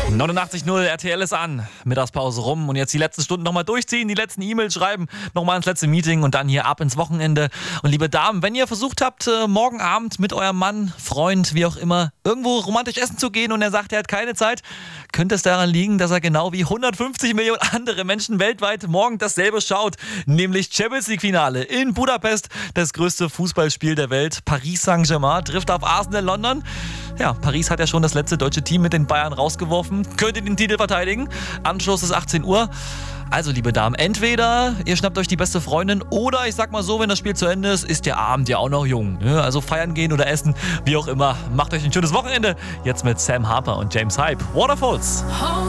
89.0 RTL ist an, Mittagspause rum und jetzt die letzten Stunden nochmal durchziehen, die letzten E-Mails schreiben, nochmal ins letzte Meeting und dann hier ab ins Wochenende. Und liebe Damen, wenn ihr versucht habt, morgen Abend mit eurem Mann, Freund, wie auch immer, irgendwo romantisch essen zu gehen und er sagt, er hat keine Zeit, könnte es daran liegen, dass er genau wie 150 Millionen andere Menschen weltweit morgen dasselbe schaut, nämlich Champions League Finale in Budapest, das größte Fußballspiel der Welt. Paris Saint-Germain trifft auf Arsenal London. Ja, Paris hat ja schon das letzte deutsche Team mit den Bayern rausgeworfen, könnte den Titel verteidigen. Anschluss ist 18 Uhr. Also, liebe Damen, entweder ihr schnappt euch die beste Freundin oder ich sag mal so, wenn das Spiel zu Ende ist der Abend ja auch noch jung. Also feiern gehen oder essen, wie auch immer. Macht euch ein schönes Wochenende. Jetzt mit Sam Harper und James Hype. Waterfalls.